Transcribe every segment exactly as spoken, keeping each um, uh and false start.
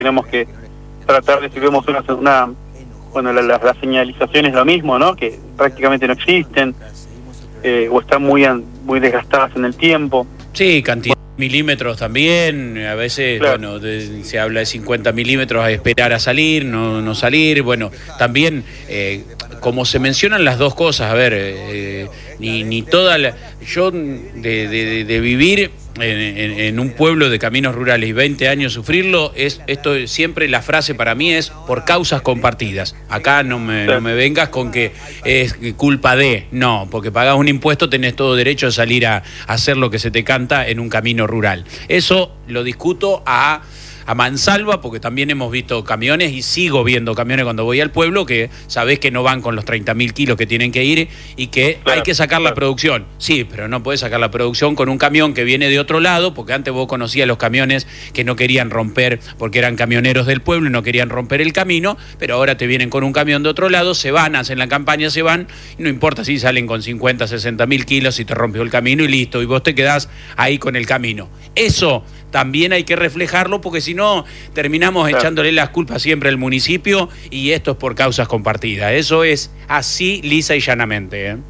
tenemos que tratar de, si vemos una, una bueno, la, la, la señalización es lo mismo, ¿no? Que prácticamente no existen, eh, o están muy, muy desgastadas en el tiempo. Sí, cantidad de milímetros también, a veces, claro. bueno, de, se habla de cincuenta milímetros, a esperar a salir, no, no salir, bueno, también, eh, como se mencionan las dos cosas, a ver, eh, ni, ni toda la... Yo, de, de, de vivir en, en, en un pueblo de caminos rurales y veinte años sufrirlo, es esto siempre la frase para mí es por causas compartidas. Acá no me, no me vengas con que es culpa de, no, porque pagás un impuesto, tenés todo derecho a salir a, a hacer lo que se te canta en un camino rural. Eso lo discuto a... a mansalva, porque también hemos visto camiones y sigo viendo camiones cuando voy al pueblo que sabés que no van con los treinta mil kilos que tienen que ir y que claro, hay que sacar claro. la producción. Sí, pero no podés sacar la producción con un camión que viene de otro lado, porque antes vos conocías los camiones que no querían romper, porque eran camioneros del pueblo y no querían romper el camino, pero ahora te vienen con un camión de otro lado, se van, hacen la campaña, se van, y no importa si salen con cincuenta, sesenta mil kilos, si te rompió el camino y listo, y vos te quedás ahí con el camino. Eso también hay que reflejarlo, porque si no terminamos claro. echándole las culpas siempre al municipio, y esto es por causas compartidas. Eso es así, lisa y llanamente, ¿eh?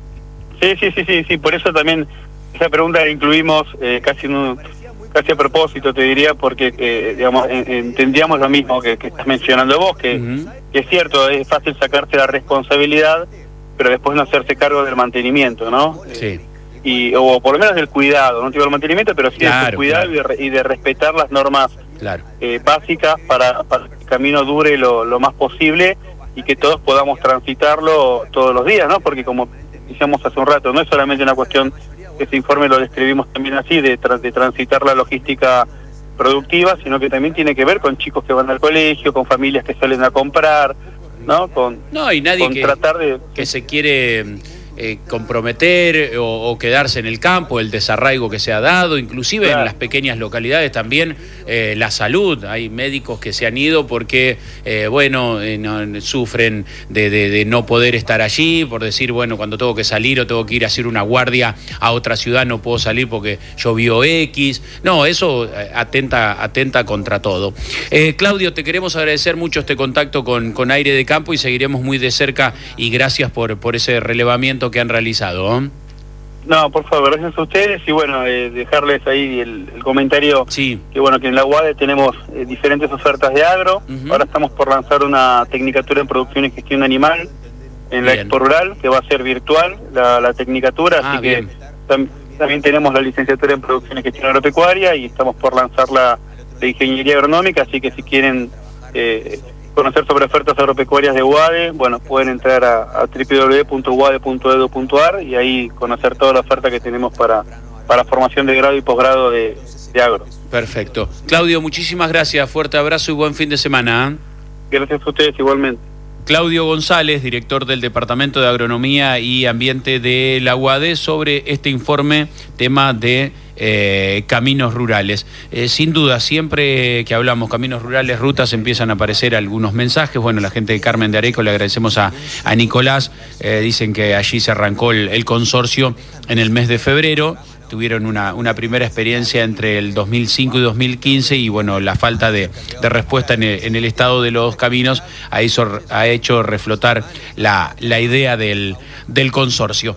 Sí, sí, sí, sí, sí, por eso también esa pregunta la incluimos eh, casi, un, casi a propósito, te diría, porque eh, digamos entendíamos lo mismo que, que estás mencionando vos, que, uh-huh. que es cierto, es fácil sacarse la responsabilidad, pero después no hacerse cargo del mantenimiento, ¿no? Sí. Eh, y o por lo menos del cuidado, no digo el mantenimiento, pero sí claro, del cuidado claro. y, de, y de respetar las normas claro. eh, básicas para, para que el camino dure lo, lo más posible y que todos podamos transitarlo todos los días, ¿no? Porque como decíamos hace un rato, no es solamente una cuestión que ese informe lo describimos también así, de, tra de transitar la logística productiva, sino que también tiene que ver con chicos que van al colegio, con familias que salen a comprar, ¿no? Con, no, y nadie con que, tratar de... que se quiere... Eh, comprometer o, o quedarse en el campo, el desarraigo que se ha dado, inclusive claro. en las pequeñas localidades también eh, la salud. Hay médicos que se han ido porque, eh, bueno, eh, no, sufren de, de, de no poder estar allí, por decir, bueno, cuando tengo que salir o tengo que ir a hacer una guardia a otra ciudad no puedo salir porque llovió X. No, eso eh, atenta, atenta contra todo. Eh, Claudio, te queremos agradecer mucho este contacto con, con Aire de Campo y seguiremos muy de cerca, y gracias por, por ese relevamiento que han realizado. ¿eh? No, por favor, gracias a ustedes, y bueno, eh, dejarles ahí el, el comentario, sí. que bueno, que en la U A D E tenemos eh, diferentes ofertas de agro. Uh-huh. Ahora estamos por lanzar una tecnicatura en producción y gestión animal en bien. la Expo Rural, que va a ser virtual, la, la tecnicatura, ah, así bien. que tam también tenemos la licenciatura en producción y gestión agropecuaria, y estamos por lanzar la de ingeniería agronómica, así que si quieren eh, conocer sobre ofertas agropecuarias de U A D E, bueno, pueden entrar a, a w w w punto u a d e punto e d u punto a r y ahí conocer toda la oferta que tenemos para, para formación de grado y posgrado de, de agro. Perfecto. Claudio, muchísimas gracias, fuerte abrazo y buen fin de semana. ¿eh? Gracias a ustedes igualmente. Claudio González, director del Departamento de Agronomía y Ambiente de la U A D E, sobre este informe, tema de eh, caminos rurales. Eh, sin duda, siempre que hablamos caminos rurales, rutas, empiezan a aparecer algunos mensajes. Bueno, la gente de Carmen de Areco, le agradecemos a, a Nicolás, eh, dicen que allí se arrancó el, el consorcio en el mes de febrero. Tuvieron una, una primera experiencia entre el dos mil cinco y dos mil quince, y bueno, la falta de, de respuesta en el, en el estado de los caminos ha, hizo, ha hecho reflotar la, la idea del, del consorcio.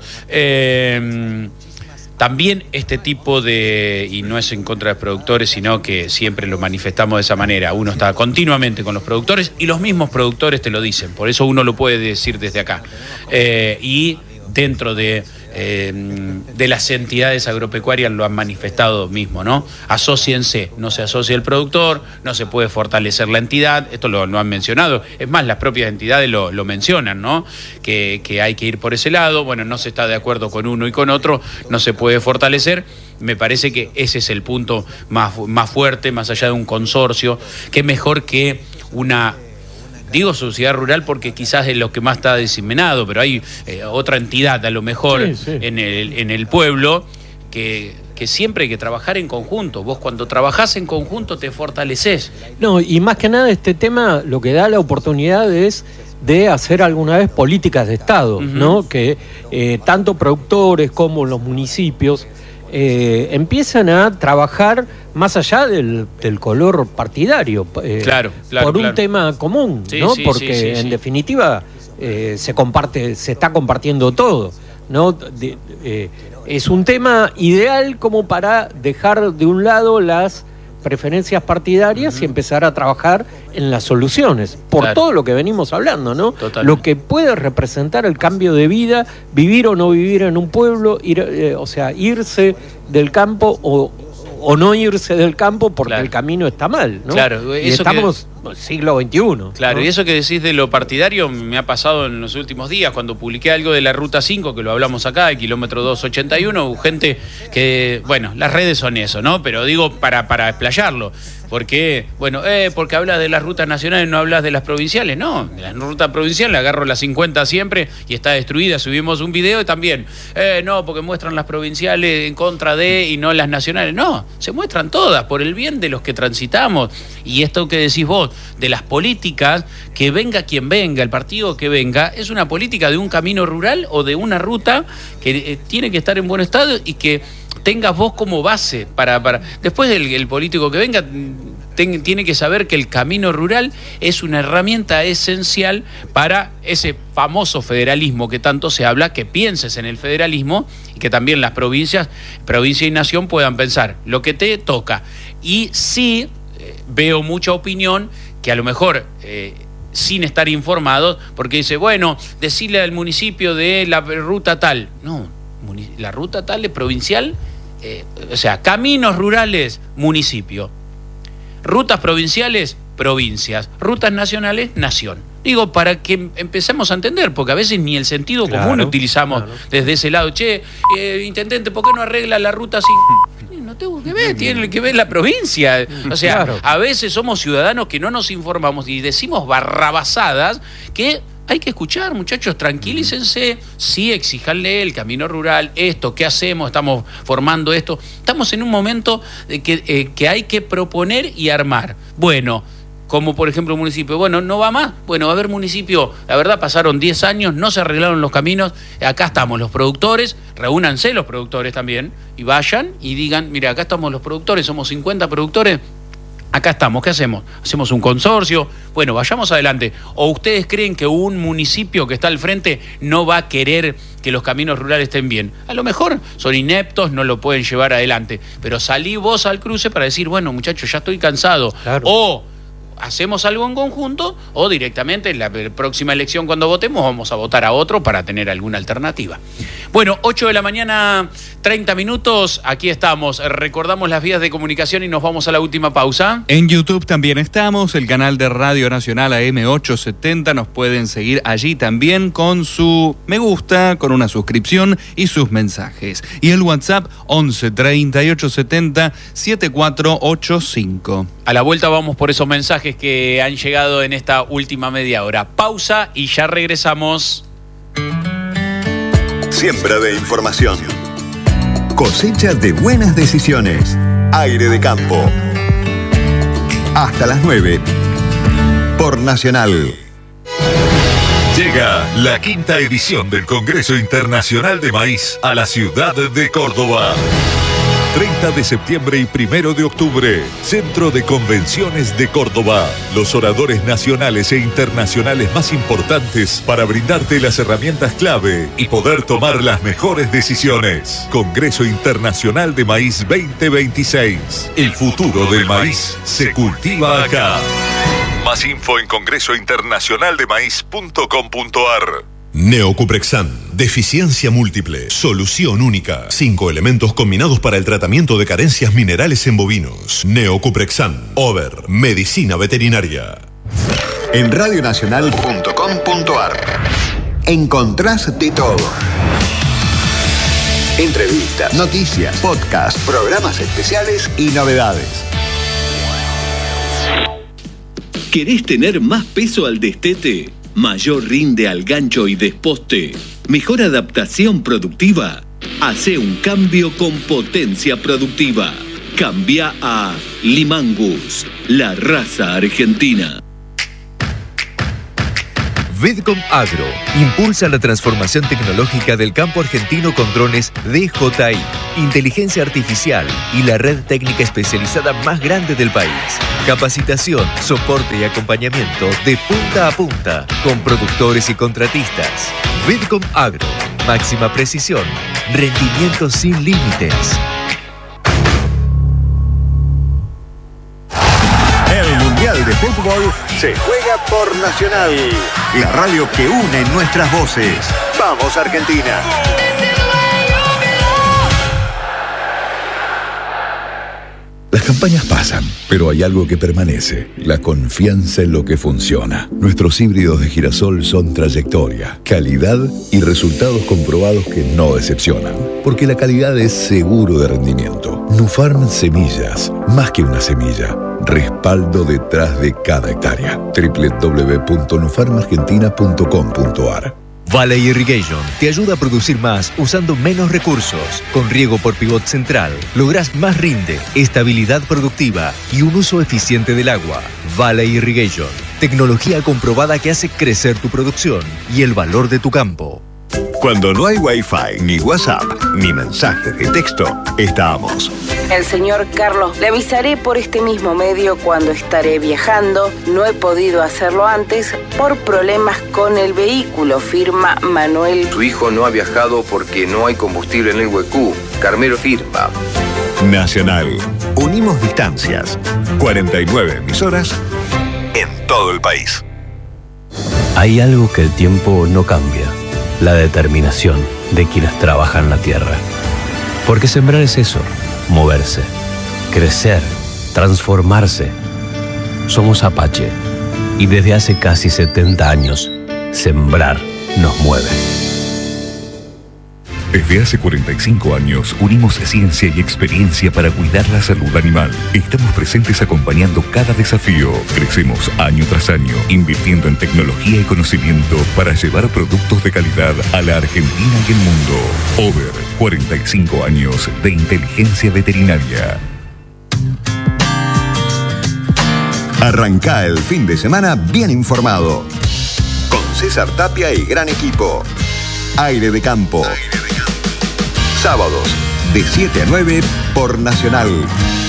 Eh, También este tipo de, y no es en contra de productores, sino que siempre lo manifestamos de esa manera, uno está continuamente con los productores y los mismos productores te lo dicen, por eso uno lo puede decir desde acá. Eh, y dentro de, eh, de las entidades agropecuarias lo han manifestado mismo, ¿no? Asóciense, no se asocia el productor, no se puede fortalecer la entidad, esto lo, lo han mencionado, es más, las propias entidades lo, lo mencionan, ¿no? Que, que hay que ir por ese lado, bueno, no se está de acuerdo con uno y con otro, no se puede fortalecer. Me parece que ese es el punto más, más fuerte, más allá de un consorcio, que mejor que una... Digo sociedad rural porque quizás es lo que más está diseminado, pero hay eh, otra entidad a lo mejor sí, sí. En, el, en el pueblo que, que siempre hay que trabajar en conjunto. Vos cuando trabajás en conjunto te fortaleces. No, y más que nada este tema lo que da la oportunidad es de hacer alguna vez políticas de Estado, uh-huh. ¿no? Que eh, tanto productores como los municipios eh, empiezan a trabajar más allá del, del color partidario, eh, claro, claro, por un claro. tema común, sí, ¿no? Sí, Porque sí, sí, en sí. definitiva eh, se comparte, se está compartiendo todo, ¿no? De, eh, es un tema ideal como para dejar de un lado las preferencias partidarias uh-huh. y empezar a trabajar en las soluciones, por claro. todo lo que venimos hablando, ¿no? Totalmente. Lo que puede representar el cambio de vida, vivir o no vivir en un pueblo, ir, eh, o sea, irse del campo o, o no irse del campo porque claro. el camino está mal, ¿no? Claro, y eso estamos que... siglo veintiuno. Claro, ¿no? Y eso que decís de lo partidario me ha pasado en los últimos días, cuando publiqué algo de la Ruta cinco, que lo hablamos acá, el kilómetro doscientos ochenta y uno, gente que, bueno, las redes son eso, ¿no? Pero digo para, para explayarlo. Porque, bueno, eh, porque hablas de las rutas nacionales, no hablas de las provinciales. No, la ruta provincial la agarro la cincuenta siempre y está destruida. Subimos un video y también, eh, no, porque muestran las provinciales en contra de y no las nacionales. No, se muestran todas por el bien de los que transitamos. Y esto que decís vos, de las políticas, que venga quien venga, el partido que venga, es una política de un camino rural o de una ruta que eh, tiene que estar en buen estado y que tengas vos como base para... para... Después el, el político que venga ten, tiene que saber que el camino rural es una herramienta esencial para ese famoso federalismo que tanto se habla, que pienses en el federalismo y que también las provincias, provincia y nación puedan pensar lo que te toca. Y sí eh, veo mucha opinión que a lo mejor... Eh, sin estar informados, porque dice, bueno, decirle al municipio de la ruta tal. No, la ruta tal es provincial, eh, o sea, caminos rurales, municipio. Rutas provinciales, provincias. Rutas nacionales, nación. Digo, para que empecemos a entender, porque a veces ni el sentido claro, común utilizamos claro. desde ese lado. Che, eh, intendente, ¿por qué no arregla la ruta sin...? No tengo que ver, tiene que ver la provincia. O sea, claro. a veces somos ciudadanos que no nos informamos y decimos barrabasadas que hay que escuchar, muchachos, tranquilícense. Sí, exíjanle el camino rural, esto, ¿qué hacemos? Estamos formando esto. Estamos en un momento de que, eh, que hay que proponer y armar. Bueno, como por ejemplo un municipio, bueno, no va más, bueno, va a haber municipio, la verdad pasaron diez años, no se arreglaron los caminos, acá estamos los productores, reúnanse los productores también, y vayan y digan, mira, acá estamos los productores, somos cincuenta productores, acá estamos, ¿qué hacemos? ¿Hacemos un consorcio? Bueno, vayamos adelante. ¿O ustedes creen que un municipio que está al frente no va a querer que los caminos rurales estén bien? A lo mejor son ineptos, no lo pueden llevar adelante, pero salí vos al cruce para decir, bueno, muchachos, ya estoy cansado, claro. o... hacemos algo en conjunto o directamente en la próxima elección cuando votemos vamos a votar a otro para tener alguna alternativa. Bueno, ocho de la mañana, treinta minutos, aquí estamos. Recordamos las vías de comunicación y nos vamos a la última pausa. En YouTube también estamos, el canal de Radio Nacional A M ochocientos setenta, nos pueden seguir allí también con su me gusta, con una suscripción y sus mensajes. Y el WhatsApp once treinta y ocho setenta setenta y cuatro ochenta y cinco. A la vuelta vamos por esos mensajes que han llegado en esta última media hora. Pausa y ya regresamos. Siembra de información. Cosecha de buenas decisiones. Aire de campo. Hasta las nueve. Por Nacional. Llega la quinta edición del Congreso Internacional de Maíz a la ciudad de Córdoba. treinta de septiembre y primero de octubre, Centro de Convenciones de Córdoba. Los oradores nacionales e internacionales más importantes para brindarte las herramientas clave y poder tomar las mejores decisiones. Congreso Internacional de Maíz veinte veintiséis. El futuro del maíz se cultiva acá. Más info en congreso internacional de maíz punto com punto ar. Neocuprexan, deficiencia múltiple, solución única. Cinco elementos combinados para el tratamiento de carencias minerales en bovinos. Neocuprexan, Over, medicina veterinaria. En radio nacional punto com punto ar encontrás de todo. Entrevistas, noticias, podcast, programas especiales y novedades. ¿Querés tener más peso al destete? Mayor rinde al gancho y desposte, mejor adaptación productiva. Hace un cambio con potencia productiva. Cambia a Limangus, la raza argentina. Vidcom Agro impulsa la transformación tecnológica del campo argentino con drones D J I, inteligencia artificial y la red técnica especializada más grande del país. Capacitación, soporte y acompañamiento de punta a punta con productores y contratistas. Vidcom Agro, máxima precisión, rendimiento sin límites. El Mundial de Fútbol se juega por Nacional, la radio que une nuestras voces. ¡Vamos, Argentina! Las campañas pasan, pero hay algo que permanece, la confianza en lo que funciona. Nuestros híbridos de girasol son trayectoria, calidad y resultados comprobados que no decepcionan, porque la calidad es seguro de rendimiento. Nufarm Semillas, más que una semilla, respaldo detrás de cada hectárea. doble u doble u doble u punto nufarm argentina punto com punto a r. Valley Irrigation te ayuda a producir más usando menos recursos. Con riego por pivot central, lográs más rinde, estabilidad productiva y un uso eficiente del agua. Valley Irrigation, tecnología comprobada que hace crecer tu producción y el valor de tu campo. Cuando no hay Wi-Fi, ni WhatsApp, ni mensajes de texto, estamos. El señor Carlos, le avisaré por este mismo medio cuando estaré viajando. No he podido hacerlo antes por problemas con el vehículo, firma Manuel. Su hijo no ha viajado porque no hay combustible en el huecú. Carmelo firma. Nacional. Unimos distancias. cuarenta y nueve emisoras en todo el país. Hay algo que el tiempo no cambia. La determinación de quienes trabajan la tierra. Porque sembrar es eso, moverse, crecer, transformarse. Somos Apache y desde hace casi setenta años, sembrar nos mueve. Desde hace cuarenta y cinco años unimos ciencia y experiencia para cuidar la salud animal. Estamos presentes acompañando cada desafío. Crecemos año tras año, invirtiendo en tecnología y conocimiento para llevar productos de calidad a la Argentina y el mundo. Over, cuarenta y cinco años de inteligencia veterinaria. Arranca el fin de semana bien informado. Con César Tapia y gran equipo. Aire de campo. Sábados, de siete a nueve por Nacional.